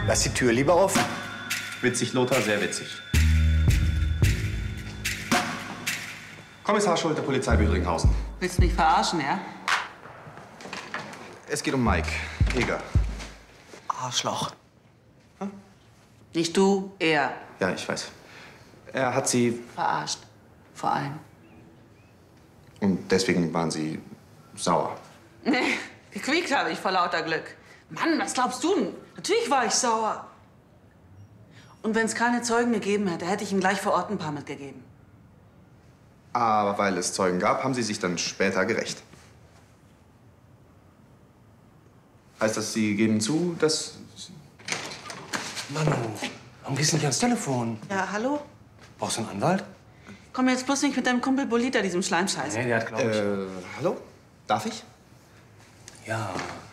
Lass die Tür lieber offen. Witzig, Lothar, sehr witzig. Kommissar Schulte, Polizei Büdringhausen. Willst du mich verarschen, ja? Es geht um Mike Heger. Arschloch. Hm? Nicht du, er. Ja, ich weiß. Er hat Sie... Verarscht. Vor allem. Und deswegen waren Sie sauer. Nee, gequiekt habe ich vor lauter Glück. Mann, was glaubst du denn? Natürlich war ich sauer. Und wenn es keine Zeugen gegeben hätte, hätte ich ihm gleich vor Ort ein paar mitgegeben. Aber weil es Zeugen gab, haben Sie sich dann später gerächt. Heißt das, Sie geben zu, dass... Manu, warum gehst du nicht ans Telefon? Ja, hallo? Brauchst du einen Anwalt? Komm jetzt bloß nicht mit deinem Kumpel Bolita, diesem Schleimscheiß. Nee, der hat, glaube ich... Hallo? Darf ich? Ja.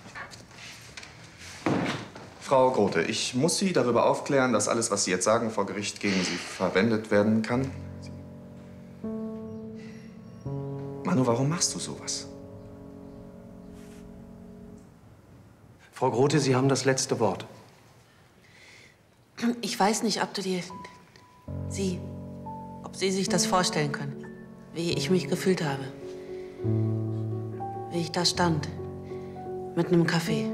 Frau Grote, ich muss Sie darüber aufklären, dass alles, was Sie jetzt sagen, vor Gericht gegen Sie verwendet werden kann. Manu, warum machst du sowas? Frau Grote, Sie haben das letzte Wort. Ich weiß nicht, ob Sie sich das vorstellen können, wie ich mich gefühlt habe. Wie ich da stand, mit einem Kaffee.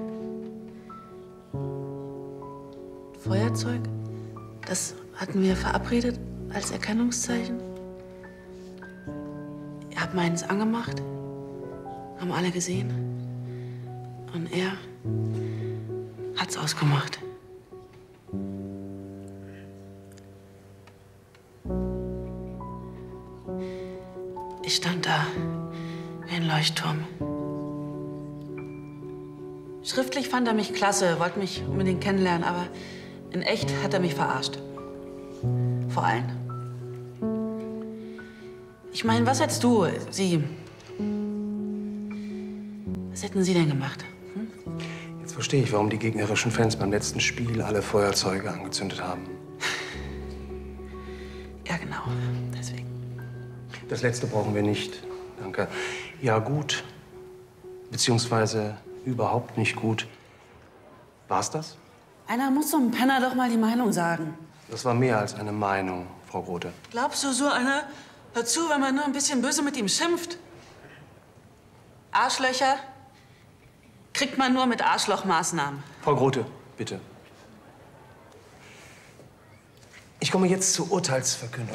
Feuerzeug, das hatten wir verabredet als Erkennungszeichen. Ihr habt meins angemacht, haben alle gesehen. Und er hat's ausgemacht. Ich stand da wie ein Leuchtturm. Schriftlich fand er mich klasse, wollte mich unbedingt kennenlernen, aber in echt hat er mich verarscht. Vor allen. Ich meine, was hättest du, Sie... Was hätten Sie denn gemacht? Hm? Jetzt verstehe ich, warum die gegnerischen Fans beim letzten Spiel alle Feuerzeuge angezündet haben. Ja, genau. Deswegen. Das letzte brauchen wir nicht. Danke. Ja, gut. Beziehungsweise überhaupt nicht gut. War's das? Einer muss so einem Penner doch mal die Meinung sagen. Das war mehr als eine Meinung, Frau Grote. Glaubst du, so einer hört zu, wenn man nur ein bisschen böse mit ihm schimpft? Arschlöcher kriegt man nur mit Arschlochmaßnahmen. Frau Grote, bitte. Ich komme jetzt zur Urteilsverkündung.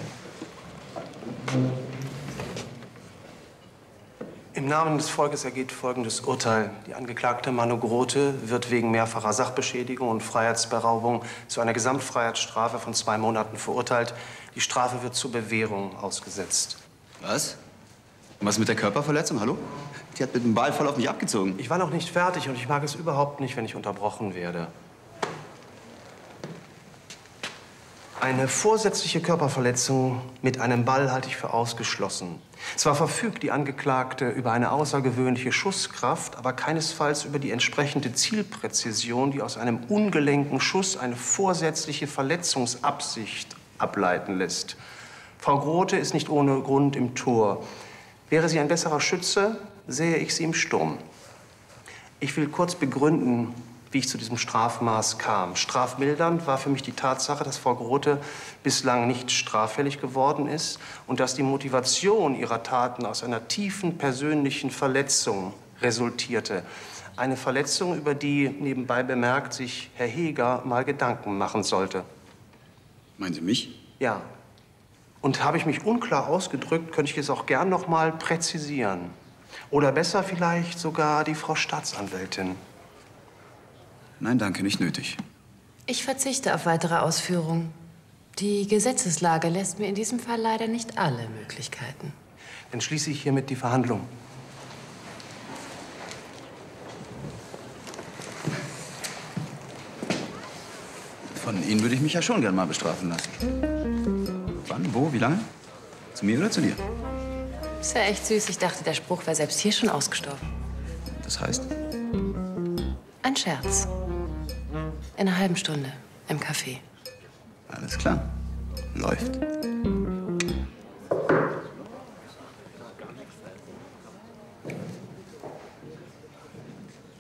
Im Namen des Volkes ergeht folgendes Urteil. Die Angeklagte Manu Grote wird wegen mehrfacher Sachbeschädigung und Freiheitsberaubung zu einer Gesamtfreiheitsstrafe von 2 Monaten verurteilt. Die Strafe wird zur Bewährung ausgesetzt. Was? Und was mit der Körperverletzung? Hallo? Die hat mit dem Ball voll auf mich abgezogen. Ich war noch nicht fertig und ich mag es überhaupt nicht, wenn ich unterbrochen werde. Eine vorsätzliche Körperverletzung mit einem Ball halte ich für ausgeschlossen. Zwar verfügt die Angeklagte über eine außergewöhnliche Schusskraft, aber keinesfalls über die entsprechende Zielpräzision, die aus einem ungelenken Schuss eine vorsätzliche Verletzungsabsicht ableiten lässt. Frau Grote ist nicht ohne Grund im Tor. Wäre sie ein besserer Schütze, sähe ich sie im Sturm. Ich will kurz begründen, wie ich zu diesem Strafmaß kam. Strafmildernd war für mich die Tatsache, dass Frau Grote bislang nicht straffällig geworden ist und dass die Motivation ihrer Taten aus einer tiefen persönlichen Verletzung resultierte. Eine Verletzung, über die, nebenbei bemerkt, sich Herr Heger mal Gedanken machen sollte. Meinen Sie mich? Ja. Und habe ich mich unklar ausgedrückt, könnte ich es auch gern noch mal präzisieren. Oder besser vielleicht sogar die Frau Staatsanwältin. Nein, danke, nicht nötig. Ich verzichte auf weitere Ausführungen. Die Gesetzeslage lässt mir in diesem Fall leider nicht alle Möglichkeiten. Dann schließe ich hiermit die Verhandlung. Von Ihnen würde ich mich ja schon gern mal bestrafen lassen. Wann, wo, wie lange? Zu mir oder zu dir? Ist ja echt süß. Ich dachte, der Spruch wäre selbst hier schon ausgestorben. Das heißt? Ein Scherz. In einer halben Stunde im Café. Alles klar. Läuft.